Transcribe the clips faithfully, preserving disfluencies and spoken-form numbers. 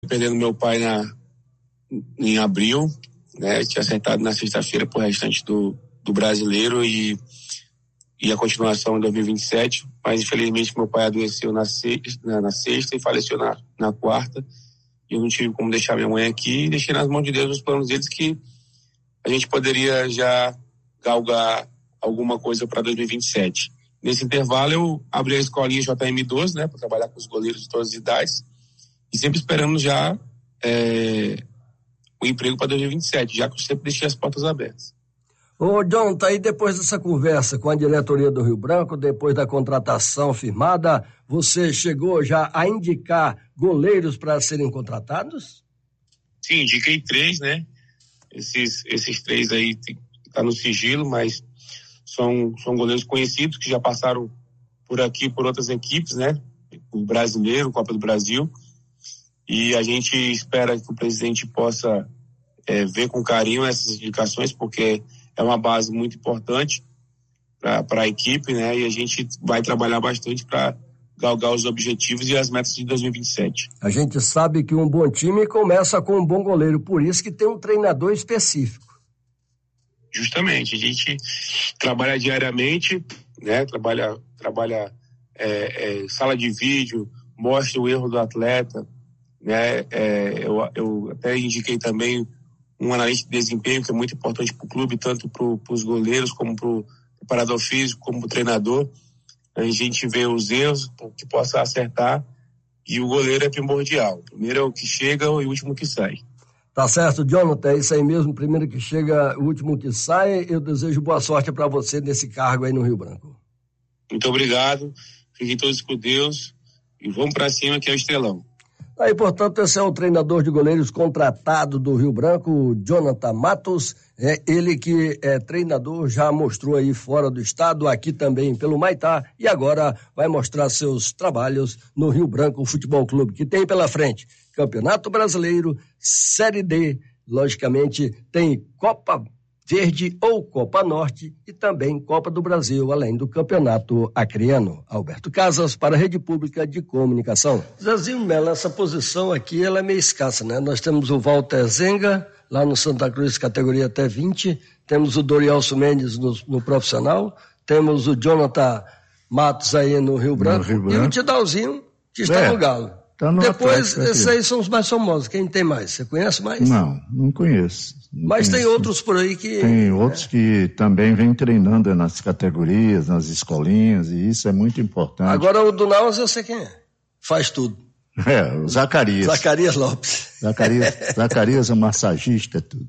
perdendo meu pai na, em abril, né? Tinha acertado na sexta-feira pro restante do, do brasileiro e, e a continuação em dois mil e vinte e sete, mas infelizmente meu pai adoeceu na sexta, na, na sexta e faleceu na, na quarta, e eu não tive como deixar minha mãe aqui, e deixei nas mãos de Deus os planos deles que a gente poderia já galgar alguma coisa para dois mil e vinte e sete. Nesse intervalo eu abri a escolinha J M doze, né, para trabalhar com os goleiros de todas as idades, e sempre esperando já é, o emprego para dois mil e vinte e sete, já que eu sempre deixei as portas abertas. Ô, John, tá aí, depois dessa conversa com a diretoria do Rio Branco, depois da contratação firmada, você chegou já a indicar goleiros para serem contratados? Sim, indiquei três, né? Esses, esses três aí tá no sigilo, mas são, são goleiros conhecidos que já passaram por aqui, por outras equipes, né? O brasileiro, Copa do Brasil. E a gente espera que o presidente possa é, ver com carinho essas indicações, porque é uma base muito importante para a equipe, né? E a gente vai trabalhar bastante para galgar os objetivos e as metas de dois mil e vinte e sete. A gente sabe que um bom time começa com um bom goleiro, por isso que tem um treinador específico. Justamente, a gente trabalha diariamente, né? Trabalha, trabalha é, é, sala de vídeo, mostra o erro do atleta, né? É, eu, eu até indiquei também um analista de desempenho que é muito importante para o clube, tanto para os goleiros como para o preparador físico, como para o treinador. A gente vê os erros que possa acertar, e o goleiro é primordial. O primeiro é o que chega e o último que sai. Tá certo, Jonathan, é isso aí mesmo, primeiro que chega, o último que sai. Eu desejo boa sorte para você nesse cargo aí no Rio Branco. Muito obrigado, fiquem todos com Deus e vamos para cima, que é o Estrelão. Aí, portanto, esse é o treinador de goleiros contratado do Rio Branco, Jonathan Matos. É ele que é treinador, já mostrou aí fora do estado, aqui também pelo Maitá, e agora vai mostrar seus trabalhos no Rio Branco Futebol Clube, que tem pela frente Campeonato Brasileiro, Série D, logicamente tem Copa Verde ou Copa Norte e também Copa do Brasil, além do Campeonato Acreano. Alberto Casas, para a Rede Pública de Comunicação. Zezinho Melo, essa posição aqui ela é meio escassa, né? Nós temos o Walter Zenga, lá no Santa Cruz, categoria até vinte, temos o Dorielso Mendes no, no profissional, temos o Jonathan Matos aí no Rio Branco, no Rio Branco. E o Tidalzinho, que está é. no Galo. Tá Depois, esses aí são os mais famosos. Quem tem mais? Você conhece mais? Não, não conheço. Não Mas conheço. tem outros por aí que... Tem é. outros que também vêm treinando nas categorias, nas escolinhas, e isso é muito importante. Agora o do Nauas eu sei quem é. Faz tudo. É, o Zacarias. Zacarias Lopes. Zacarias, Zacarias é massagista, tudo.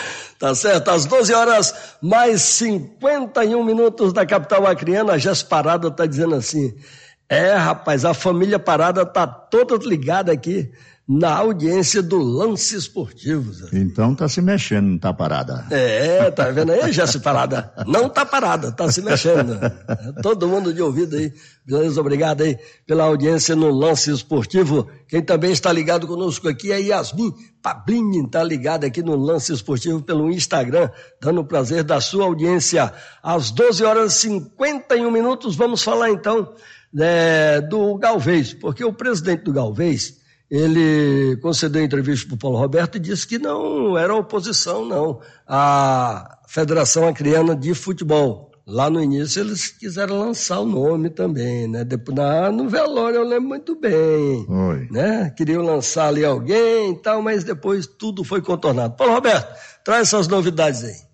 Tá certo, às doze horas, mais cinquenta e um minutos da capital acreana, a Jess Parada tá dizendo assim... É, rapaz, a família Parada tá toda ligada aqui na audiência do Lance Esportivo. Zé. Então tá se mexendo, não tá parada. É, tá vendo aí, Jesse Parada? Não tá parada, tá se mexendo. Todo mundo de ouvido aí. Beleza, obrigado aí pela audiência no Lance Esportivo. Quem também está ligado conosco aqui é Yasmin Pablini, tá ligado aqui no Lance Esportivo pelo Instagram, dando o prazer da sua audiência. Às doze horas e cinquenta e um minutos, vamos falar então É, do Galvez, porque o presidente do Galvez, ele concedeu entrevista para o Paulo Roberto e disse que não era oposição, não, à Federação Acreana de Futebol. Lá no início eles quiseram lançar o nome também, né? Depois, na, no velório eu lembro muito bem, Oi. né? Queriam lançar ali alguém e tal, mas depois tudo foi contornado. Paulo Roberto, traz essas novidades aí.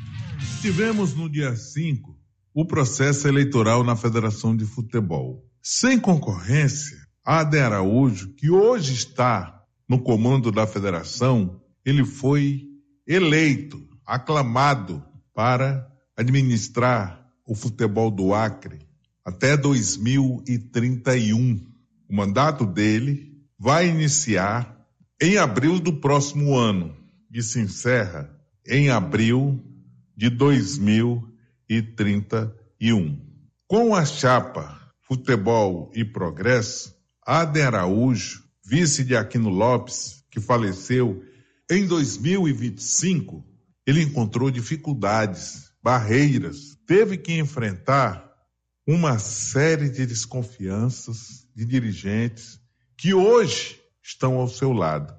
Tivemos no dia cinco o processo eleitoral na Federação de Futebol. Sem concorrência, Ader Araújo, que hoje está no comando da federação, ele foi eleito, aclamado para administrar o futebol do Acre até dois mil e trinta e um. O mandato dele vai iniciar em abril do próximo ano e se encerra em abril de dois mil e trinta e um. Com a chapa Futebol e Progresso, Ader Araújo, vice de Aquino Lopes, que faleceu em dois mil e vinte e cinco, ele encontrou dificuldades, barreiras, teve que enfrentar uma série de desconfianças de dirigentes que hoje estão ao seu lado.